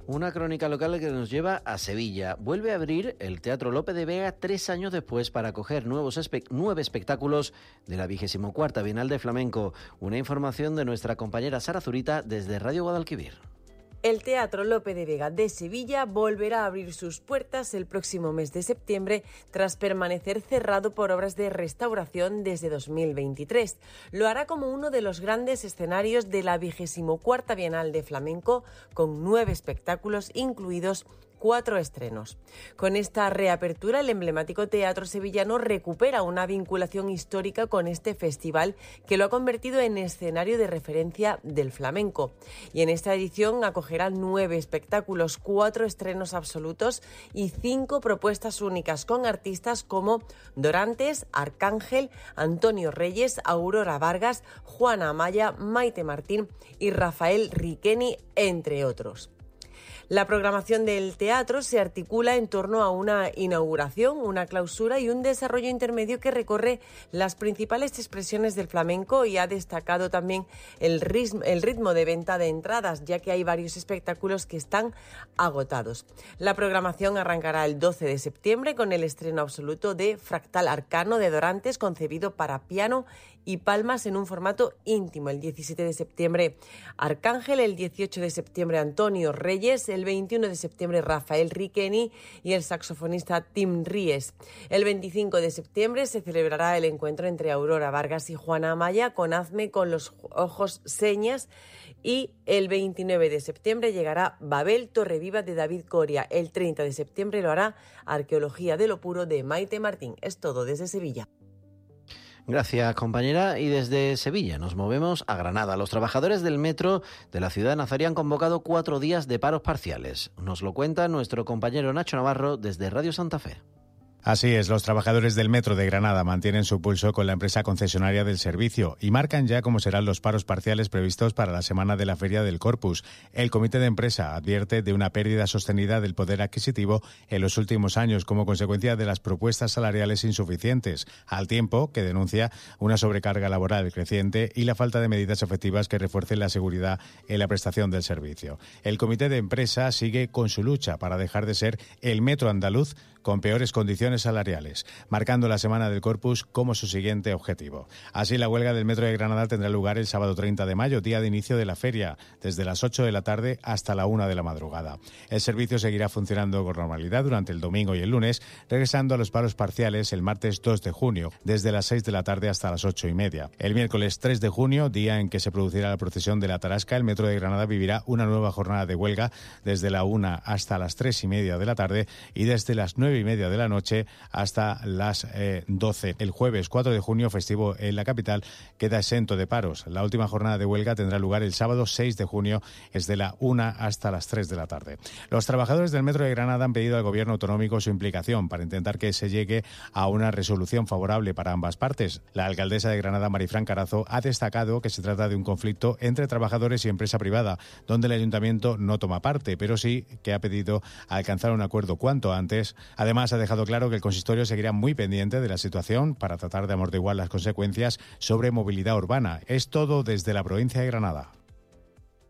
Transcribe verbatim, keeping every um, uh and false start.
Una crónica local que nos lleva a Sevilla. Vuelve a abrir el Teatro Lope de Vega tres años después para acoger nuevos espe- nueve espectáculos de la vigésimo cuarta Bienal de Flamenco. Una información de nuestra compañera Sara Zurita desde Radio Guadalquivir. El Teatro Lope de Vega de Sevilla volverá a abrir sus puertas el próximo mes de septiembre tras permanecer cerrado por obras de restauración desde dos mil veintitrés. Lo hará como uno de los grandes escenarios de la vigésimo cuarta Bienal de Flamenco, con nueve espectáculos, incluidos cuatro estrenos. Con esta reapertura, el emblemático teatro sevillano recupera una vinculación histórica con este festival que lo ha convertido en escenario de referencia del flamenco. Y en esta edición acogerá nueve espectáculos, cuatro estrenos absolutos y cinco propuestas únicas con artistas como Dorantes, Arcángel, Antonio Reyes, Aurora Vargas, Juana Amaya, Maite Martín y Rafael Riqueni, entre otros. La programación del teatro se articula en torno a una inauguración, una clausura y un desarrollo intermedio que recorre las principales expresiones del flamenco, y ha destacado también el ritmo, el ritmo de venta de entradas, ya que hay varios espectáculos que están agotados. La programación arrancará el doce de septiembre con el estreno absoluto de Fractal Arcano de Dorantes, concebido para piano y palmas en un formato íntimo. El diecisiete de septiembre Arcángel, el dieciocho de septiembre Antonio Reyes, el veintiuno de septiembre Rafael Riqueni y el saxofonista Tim Ries. El veinticinco de septiembre se celebrará el encuentro entre Aurora Vargas y Juana Amaya con Hazme con los ojos señas, y el veintinueve de septiembre llegará Babel Torreviva de David Coria. El treinta de septiembre lo hará Arqueología de lo Puro de Maite Martín. Es todo desde Sevilla. Gracias, compañera. Y desde Sevilla nos movemos a Granada. Los trabajadores del metro de la ciudad nazarí han convocado cuatro días de paros parciales. Nos lo cuenta nuestro compañero Nacho Navarro desde Radio Santa Fe. Así es, los trabajadores del Metro de Granada mantienen su pulso con la empresa concesionaria del servicio y marcan ya cómo serán los paros parciales previstos para la semana de la Feria del Corpus. El comité de empresa advierte de una pérdida sostenida del poder adquisitivo en los últimos años como consecuencia de las propuestas salariales insuficientes, al tiempo que denuncia una sobrecarga laboral creciente y la falta de medidas efectivas que refuercen la seguridad en la prestación del servicio. El comité de empresa sigue con su lucha para dejar de ser el metro andaluz con peores condiciones salariales, marcando la Semana del Corpus como su siguiente objetivo. Así, la huelga del Metro de Granada tendrá lugar el sábado treinta de mayo, día de inicio de la feria, desde las ocho de la tarde hasta la una de la madrugada. El servicio seguirá funcionando con normalidad durante el domingo y el lunes, regresando a los paros parciales el martes dos de junio, desde las seis de la tarde hasta las ocho y media. El miércoles tres de junio, día en que se producirá la procesión de la Tarasca, el Metro de Granada vivirá una nueva jornada de huelga desde la una hasta las tres y media de la tarde y desde las nueve y media de la noche hasta las eh, doce. El jueves cuatro de junio, festivo en la capital, queda exento de paros. La última jornada de huelga tendrá lugar el sábado seis de junio, desde la una hasta las tres de la tarde. Los trabajadores del Metro de Granada han pedido al gobierno autonómico su implicación para intentar que se llegue a una resolución favorable para ambas partes. La alcaldesa de Granada, Marifran Carazo, ha destacado que se trata de un conflicto entre trabajadores y empresa privada, donde el ayuntamiento no toma parte, pero sí que ha pedido alcanzar un acuerdo cuanto antes. Además, ha dejado claro que el consistorio seguirá muy pendiente de la situación para tratar de amortiguar las consecuencias sobre movilidad urbana. Es todo desde la provincia de Granada.